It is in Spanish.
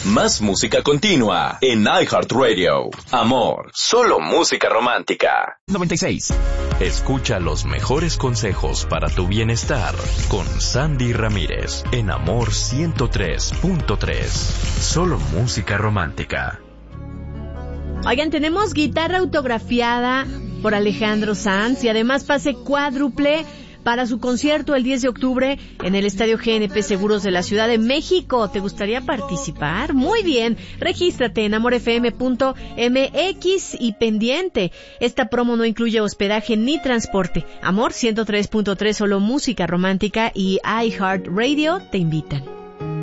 Más música continua en iHeartRadio. Amor, solo música romántica. 96. Escucha los mejores consejos para tu bienestar con Sandy Ramírez en Amor 103.3. Solo música romántica. Oigan, tenemos guitarra autografiada por Alejandro Sanz y además pase cuádruple para su concierto el 10 de octubre en el Estadio GNP Seguros de la Ciudad de México. ¿Te gustaría participar? Muy bien, regístrate en amorfm.mx y pendiente. Esta promo no incluye hospedaje ni transporte. Amor 103.3, solo música romántica y iHeartRadio te invitan.